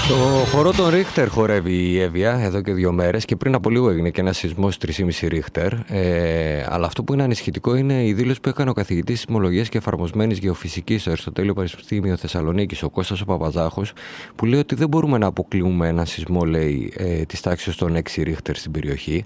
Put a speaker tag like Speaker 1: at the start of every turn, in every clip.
Speaker 1: Στο χορό των Ρίχτερ χορεύει η Εύβοια εδώ και 2 μέρες και πριν από λίγο έγινε και ένα σεισμός 3,5 Ρίχτερ. Αλλά αυτό που είναι ανησυχητικό είναι η δήλωση που έκανε ο καθηγητής Σεισμολογίας και Εφαρμοσμένης Γεωφυσικής στο Αριστοτέλειο Πανεπιστήμιο Θεσσαλονίκης, ο Κώστας ο Παπαζάχος, που λέει ότι δεν μπορούμε να αποκλείουμε ένα σεισμό, λέει, της τάξης των 6 Ρίχτερ στην περιοχή.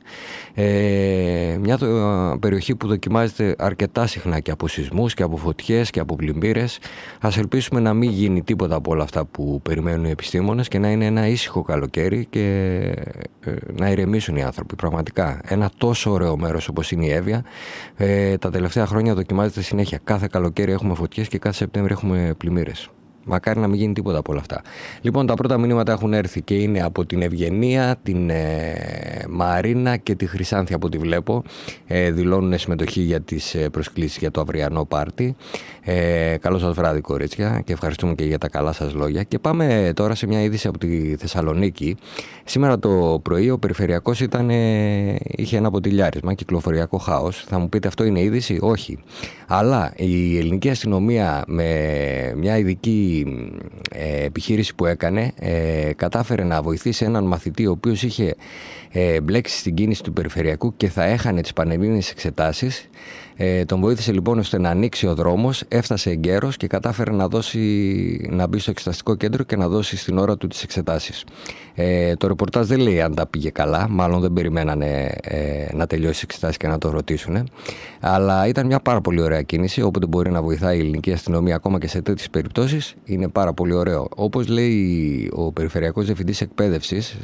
Speaker 1: Μια περιοχή που δοκιμάζεται αρκετά συχνά και από σεισμούς και από φωτιές και από πλημμύρες. Ας ελπίσουμε να μην γίνει τίποτα από όλα αυτά που περιμένουν οι επιστήμονες και να είναι ένα ήσυχο καλοκαίρι και να ηρεμήσουν οι άνθρωποι. Πραγματικά, ένα τόσο ωραίο μέρος όπως είναι η Εύβοια, τα τελευταία χρόνια δοκιμάζεται συνέχεια. Κάθε καλοκαίρι έχουμε φωτιές και κάθε Σεπτέμβριο έχουμε πλημμύρες. Μακάρι να μην γίνει τίποτα από όλα αυτά. Λοιπόν, τα πρώτα μηνύματα έχουν έρθει και είναι από την Ευγενία, την Μαρίνα και τη Χρυσάνθη, από ό,τι βλέπω. Δηλώνουν συμμετοχή για τις προσκλήσεις για το αυριανό πάρτι. Καλό σας βράδυ, κορίτσια, και ευχαριστούμε και για τα καλά σας λόγια. Και πάμε τώρα σε μια είδηση από τη Θεσσαλονίκη. Σήμερα το πρωί ο Περιφερειακός είχε ένα ποτηλιάρισμα, κυκλοφοριακό χάος. Θα μου πείτε, αυτό είναι είδηση? Όχι. Αλλά η ελληνική αστυνομία, με μια ειδική επιχείρηση που έκανε, κατάφερε να βοηθήσει έναν μαθητή ο οποίος είχε μπλέξει στην κίνηση του Περιφερειακού και θα έχανε τις πανελλήνιες εξετάσεις. Τον βοήθησε λοιπόν ώστε να ανοίξει ο δρόμος, έφτασε εγκαίρος και κατάφερε να μπει στο εξεταστικό κέντρο και να δώσει στην ώρα του τις εξετάσεις. Το ρεπορτάζ δεν λέει αν τα πήγε καλά, μάλλον δεν περιμένανε να τελειώσει τις εξετάσεις και να το ρωτήσουν. Αλλά ήταν μια πάρα πολύ ωραία κίνηση, όποτε μπορεί να βοηθάει η ελληνική αστυνομία ακόμα και σε τέτοιες περιπτώσεις, είναι πάρα πολύ ωραίο. Όπως λέει ο Περιφερειακός Διευθυντής Εκπαίδευσης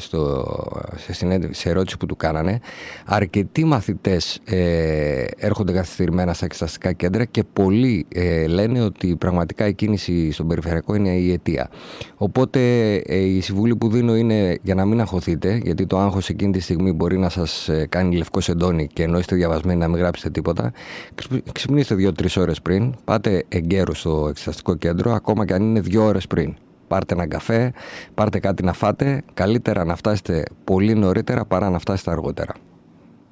Speaker 1: σε ερώτηση που του κάνανε, αρκετοί μαθητές έρχονται καθυστερημένα στα εξεταστικά κέντρα και πολλοί λένε ότι πραγματικά η κίνηση στον Περιφερειακό είναι η αιτία. Οπότε η συμβουλή που δίνω είναι για να μην αγχωθείτε, γιατί το άγχος εκείνη τη στιγμή μπορεί να σας κάνει λευκό σεντόνι και ενώ είστε διαβασμένοι να μην γράψετε τίποτα. Ξυπνήστε 2-3 ώρες πριν, πάτε εγκαίρως στο εξεταστικό κέντρο, ακόμα και αν είναι 2 ώρες πριν. Πάρτε έναν καφέ, πάρτε κάτι να φάτε. Καλύτερα να φτάσετε πολύ νωρίτερα παρά να φτάσετε αργότερα.